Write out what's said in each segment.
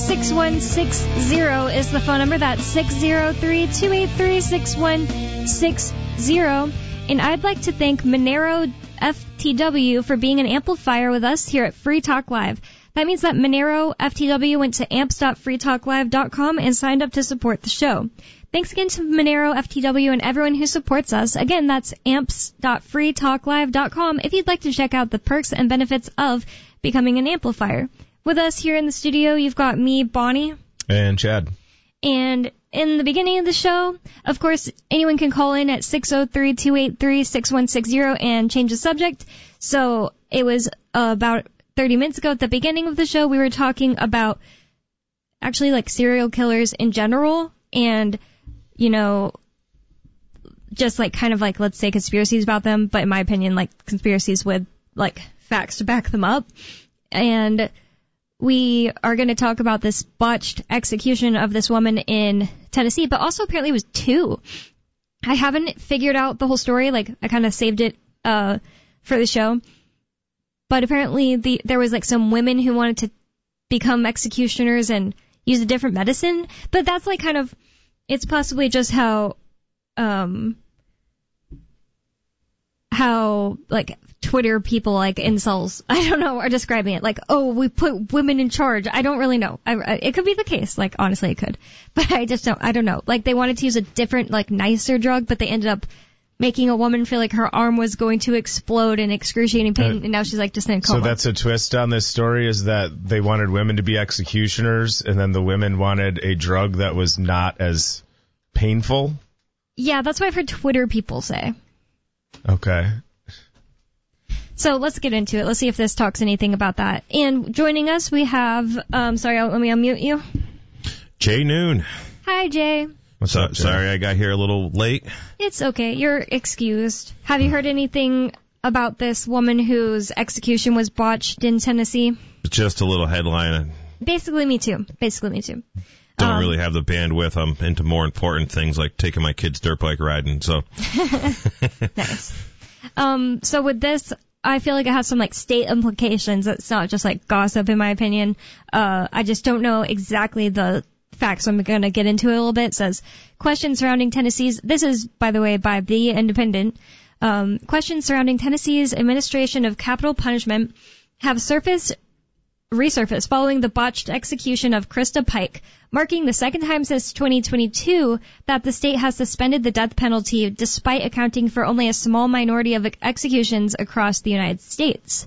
603-283-6160 is the phone number. That's 603-283-6160. And I'd like to thank Monero FTW for being an amplifier with us here at Free Talk Live. That means that Monero FTW went to amps.freetalklive.com and signed up to support the show. Thanks again to Monero FTW and everyone who supports us. Again, that's amps.freetalklive.com if you'd like to check out the perks and benefits of becoming an amplifier. With us here in the studio, you've got me, Bonnie. And Chad. And in the beginning of the show, of course, anyone can call in at 603-283-6160 and change the subject. So it was about 30 minutes ago at the beginning of the show, we were talking about actually like serial killers in general and, you know, just like kind of like, let's say conspiracies about them, but in my opinion, like conspiracies with like facts to back them up. And we are going to talk about this botched execution of this woman in Tennessee, but also apparently it was 2. I haven't figured out the whole story. Like, I kind of saved it for the show. But apparently there was like some women who wanted to become executioners and use a different medicine. But that's like kind of, it's possibly just how like Twitter people, like incels, I don't know, are describing it. Like, oh, we put women in charge. I don't really know. It could be the case. Like, honestly, it could. But I don't know. Like, they wanted to use a different, like, nicer drug, but they ended up making a woman feel like her arm was going to explode in excruciating pain, and now she's, like, just in a coma. So that's a twist on this story, is that they wanted women to be executioners, and then the women wanted a drug that was not as painful? Yeah, that's what I've heard Twitter people say. Okay. So let's get into it. Let's see if this talks anything about that. And joining us, we have, let me unmute you. Jay Noon. Hi, Jay. What's up? Sorry I got here a little late. It's okay. You're excused. Have you heard anything about this woman whose execution was botched in Tennessee? Just a little headline. Basically, me too. Don't really have the bandwidth. I'm into more important things like taking my kids dirt bike riding, so. Nice. So with this, I feel like it has some like state implications. It's not just like gossip, in my opinion. I just don't know exactly the facts, so I'm going to get into it a little bit. It says, questions surrounding Tennessee's, this is, by the way, by The Independent, questions surrounding Tennessee's administration of capital punishment have resurfaced following the botched execution of Krista Pike, marking the second time since 2022 that the state has suspended the death penalty despite accounting for only a small minority of executions across the United States.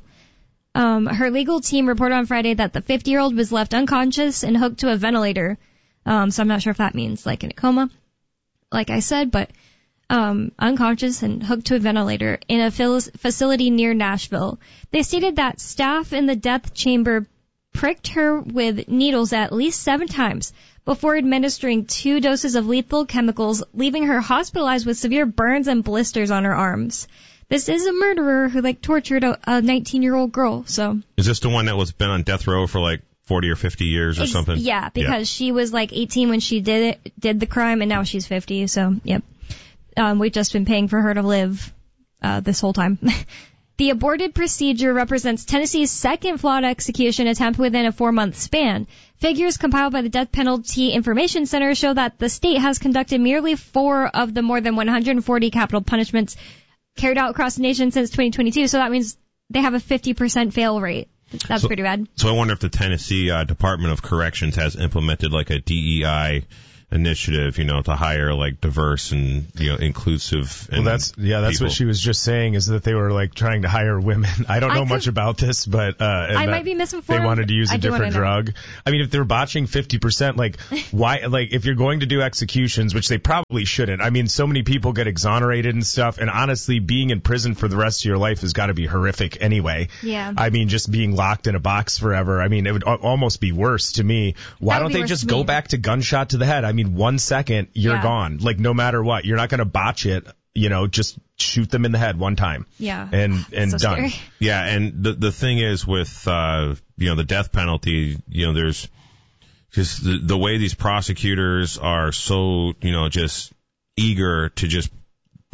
Her legal team reported on Friday that the 50-year-old was left unconscious and hooked to a ventilator. So I'm not sure if that means like in a coma, like I said, but unconscious and hooked to a ventilator in a facility near Nashville. They stated that staff in the death chamber pricked her with needles at least 7 times before administering 2 doses of lethal chemicals, leaving her hospitalized with severe burns and blisters on her arms. This is a murderer who tortured a 19-year-old girl. So is this the one that was been on death row for 40 or 50 years or something? Yeah, because she was 18 when she did the crime, and now she's 50. So yep, we've just been paying for her to live this whole time. The aborted procedure represents Tennessee's second flawed execution attempt within a 4-month span. Figures compiled by the Death Penalty Information Center show that the state has conducted merely 4 of the more than 140 capital punishments carried out across the nation since 2022. So that means they have a 50% fail rate. That's pretty bad. So I wonder if the Tennessee Department of Corrections has implemented a DEI initiative, to hire diverse and inclusive. And well, that's people. what she was just saying, is that they were trying to hire women. I don't know much about this, but I might be misinformed. They wanted to use a different drug. I mean, if they're botching 50%, why? If you're going to do executions, which they probably shouldn't. I mean, so many people get exonerated and stuff, and honestly, being in prison for the rest of your life has got to be horrific anyway. Yeah. I mean, just being locked in a box forever. I mean, it would almost be worse to me. Why don't they just go back to gunshot to the head? I mean, 1 second, you're gone. No matter what, you're not going to botch it. Just shoot them in the head one time. Yeah. And so done. Scary. Yeah, and the thing is with the death penalty, there's just the way these prosecutors are so just eager to just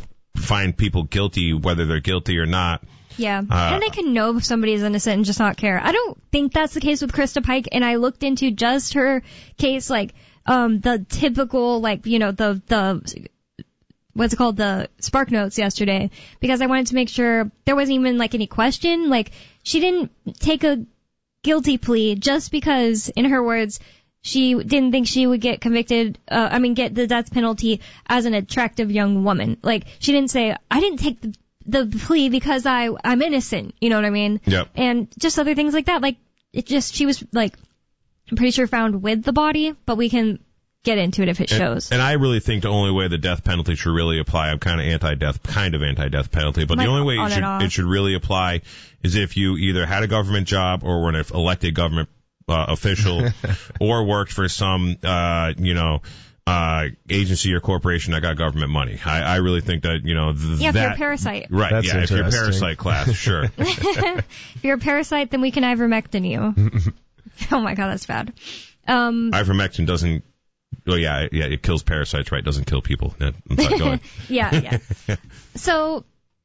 find people guilty whether they're guilty or not. Yeah, and they can know if somebody is innocent and just not care. I don't think that's the case with Krista Pike, and I looked into just her case, like, the typical, like, you know, the what's it called, the Spark Notes yesterday, because I wanted to make sure there wasn't even, like, any question. Like, she didn't take a guilty plea just because, in her words, she didn't think she would get convicted, get the death penalty as an attractive young woman. Like, she didn't say, I didn't take the plea because I'm innocent, you know what I mean? Yep. And just other things like that. Like, she was, like, I'm pretty sure found with the body, but we can get into it if it shows. And I really think the only way the death penalty should really apply, I'm kind of anti-death penalty, but Like, the only way it should really apply is if you either had a government job or were an elected government official or worked for some, agency or corporation that got government money. I really think that, if you're a parasite. Right, That's if you're a interesting. parasite class, sure. If you're a parasite, then we can ivermectin you. Oh my god, that's bad. Ivermectin doesn't, it kills parasites, right? It doesn't kill people. I'm sorry, go ahead. Yeah. So,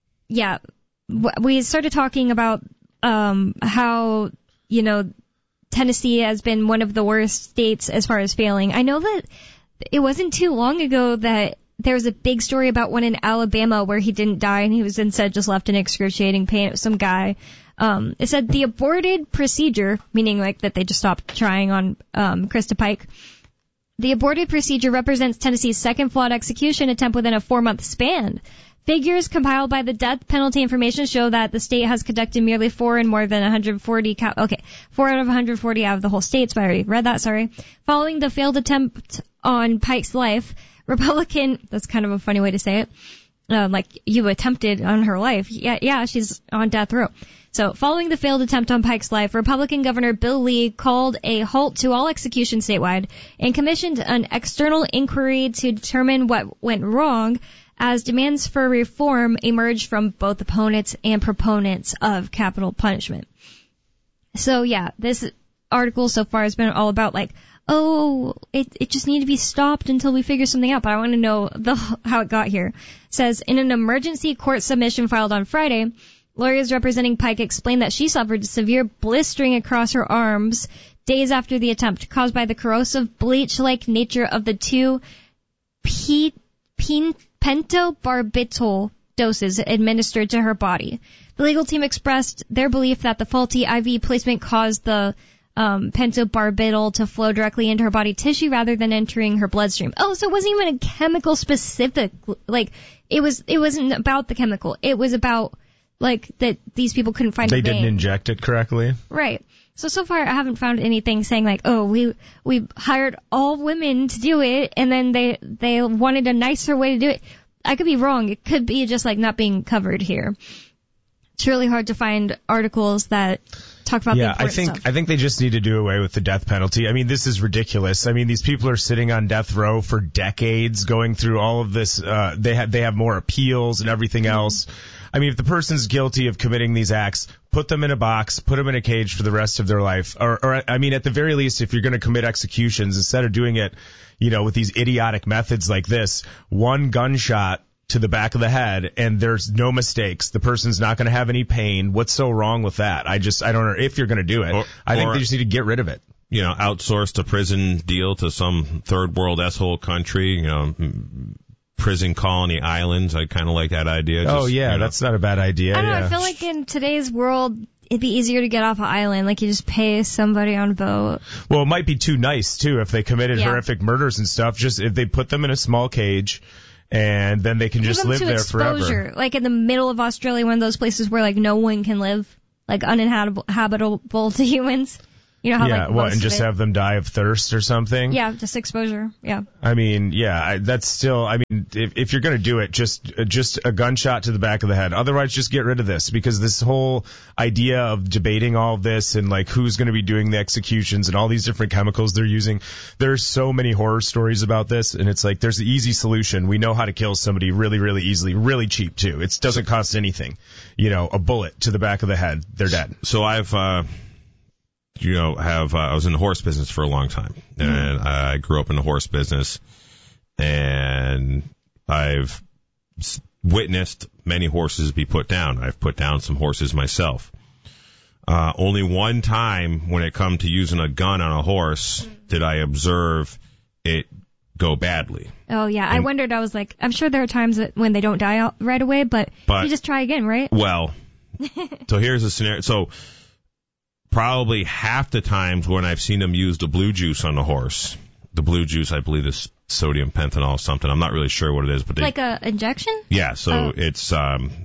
we started talking about how, Tennessee has been one of the worst states as far as failing. I know that it wasn't too long ago that there was a big story about one in Alabama where he didn't die and he was instead just left in excruciating pain. It was some guy. It said the aborted procedure, meaning like that they just stopped trying on Krista Pike. The aborted procedure represents Tennessee's second flawed execution attempt within a 4-month span. Figures compiled by the Death Penalty Information show that the state has conducted merely 4 out of 140 out of the whole states, but I already read that, sorry. Following the failed attempt on Pike's life, that's kind of a funny way to say it, like you attempted on her life. Yeah, she's on death row. So, following the failed attempt on Pike's life, Republican Governor Bill Lee called a halt to all executions statewide and commissioned an external inquiry to determine what went wrong as demands for reform emerged from both opponents and proponents of capital punishment. So, this article so far has been all about like, it just needed to be stopped until we figure something out, but I want to know how it got here. It says, in an emergency court submission filed on Friday, lawyers representing Pike explained that she suffered severe blistering across her arms days after the attempt, caused by the corrosive bleach-like nature of the 2 pentobarbital doses administered to her body. The legal team expressed their belief that the faulty IV placement caused the pentobarbital to flow directly into her body tissue rather than entering her bloodstream. Oh, so it wasn't even a chemical specific, like, it wasn't about the chemical. It was about, like, that these people couldn't find a vein. They didn't inject it correctly. Right. So far I haven't found anything saying like, we hired all women to do it and then they wanted a nicer way to do it. I could be wrong. It could be just like not being covered here. It's really hard to find articles that talk about the important stuff. I think they just need to do away with the death penalty. I mean, this is ridiculous. I mean, these people are sitting on death row for decades, going through all of this. They have more appeals and everything else. I mean, if the person's guilty of committing these acts, put them in a box, put them in a cage for the rest of their life. Or I mean, at the very least, if you're going to commit executions, instead of doing it, with these idiotic methods like this, one gunshot to the back of the head and there's no mistakes. The person's not going to have any pain. What's so wrong with that? I don't know if you're going to do it. I think they just need to get rid of it. Outsource the prison deal to some third world asshole country, prison colony islands. I kind of like that idea. That's not a bad idea. I don't know. I feel like in today's world, it'd be easier to get off an island. Like, you just pay somebody on a boat. Well, it might be too nice, too, if they committed horrific murders and stuff. Just if they put them in a small cage and then they can just live there forever. Like in the middle of Australia, one of those places where like no one can live, like uninhabitable to humans. You know how and just have them die of thirst or something? Yeah, just exposure. Yeah. I mean, that's still, if you're going to do it, just a gunshot to the back of the head. Otherwise, just get rid of this, because this whole idea of debating all of this and like who's going to be doing the executions and all these different chemicals they're using, there's so many horror stories about this, and it's like there's the easy solution. We know how to kill somebody really, really easily, really cheap too. It doesn't cost anything. A bullet to the back of the head, they're dead. So I was in the horse business for a long time, and I grew up in the horse business, and I've witnessed many horses be put down. I've put down some horses myself. Only one time when it come to using a gun on a horse did I observe it go badly. Oh, yeah. I wondered. I was like, I'm sure there are times when they don't die out right away, but you just try again, right? Well, so here's a scenario. So probably half the times when I've seen them use the blue juice on the horse, the blue juice, I believe, is sodium pentanol something. I'm not really sure what it is, but like a injection? Yeah. So it's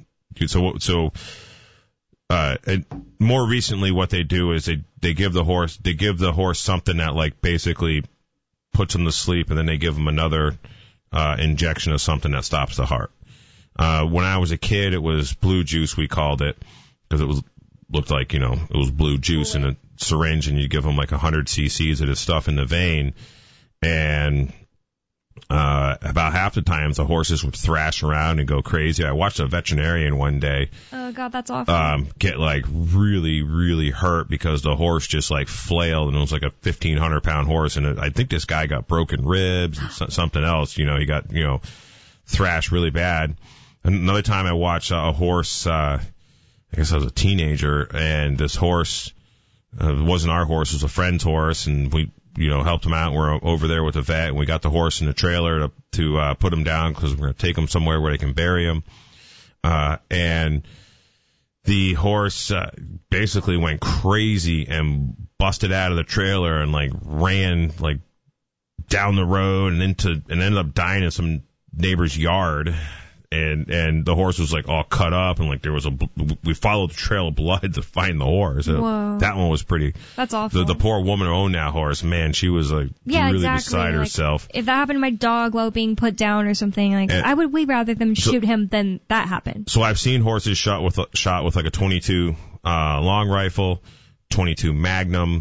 more recently, what they do is they give the horse something that like basically puts them to sleep, and then they give them another injection of something that stops the heart. When I was a kid, it was blue juice, we called it, because it looked like, it was blue juice in a syringe, and you give them like 100 cc's of this stuff in the vein, and about half the times the horses would thrash around and go crazy. I watched a veterinarian one day. Oh God, that's awful. Get like really, really hurt because the horse just like flailed, and it was like a 1,500 pound horse, and I think this guy got broken ribs and something else. He got thrashed really bad. Another time I watched a horse. I guess I was a teenager, and this horse it wasn't our horse; it was a friend's horse, and we helped him out. We're over there with the vet, and we got the horse in the trailer to put him down because we're going to take him somewhere where they can bury him. And the horse basically went crazy and busted out of the trailer and like ran like down the road and ended up dying in some neighbor's yard. And the horse was like all cut up, and like we followed the trail of blood to find the horse. Whoa. That one was pretty. That's awful. The poor woman who owned that horse, man, she was like really beside herself. If that happened to my dog while being put down or something, I would way rather them shoot him than that happen. So I've seen horses shot with like a 22 long rifle, 22 Magnum,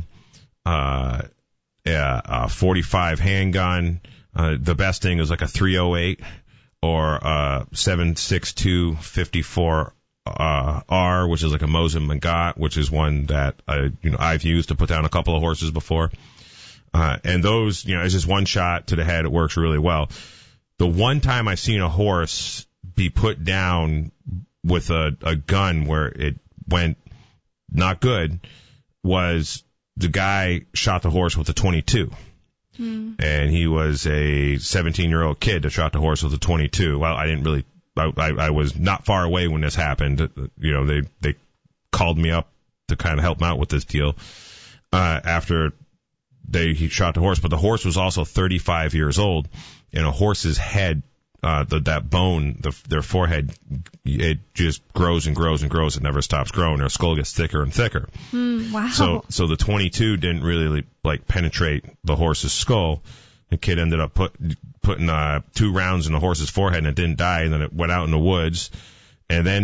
45 handgun. The best thing is like a 308. Or 7.62 54 R, which is like a Mosin Nagant, which is one that I've used to put down a couple of horses before. And those, it's just one shot to the head. It works really well. The one time I've seen a horse be put down with a gun where it went not good was the guy shot the horse with a 22. And he was a 17-year-old kid that shot the horse with a 22. Well, I didn't really, I was not far away when this happened. They called me up to kind of help them out with this deal, after he shot the horse. But the horse was also 35 years old, and a horse's head, that bone, their forehead, it just grows and grows and grows. It never stops growing. Their skull gets thicker and thicker. Wow. So the 22 didn't really like penetrate the horse's skull. The kid ended up putting 2 rounds in the horse's forehead, and it didn't die. And then it went out in the woods. And then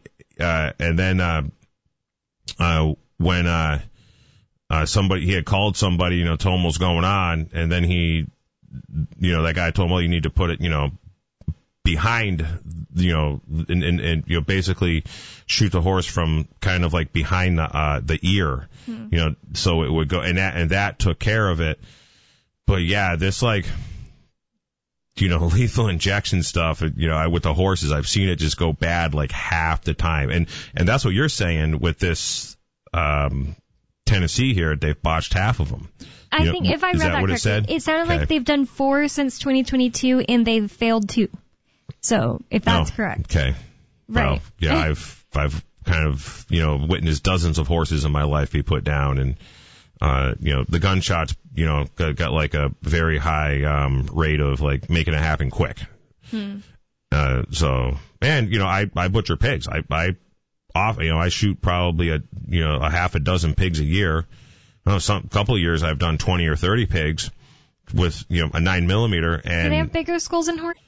when somebody, he had called somebody, told him what was going on, and then that guy told him, well, you need to put it, behind, and basically shoot the horse from kind of like behind the ear, so it would go, and that took care of it. But yeah, this lethal injection stuff, with the horses, I've seen it just go bad like half the time, and that's what you're saying with this Tennessee here. They've botched half of them. I think if I read that correctly, it sounded like they've done 4 since 2022, and they've failed 2. So if that's correct. Okay. Right. Well, yeah, I've kind of, witnessed dozens of horses in my life be put down, and, the gunshots, got like a very high, rate of like making it happen quick. So, and, I butcher pigs. I shoot probably a half a dozen pigs a year. Couple of years I've done 20 or 30 pigs with, a 9mm. And do they have bigger skulls than horses?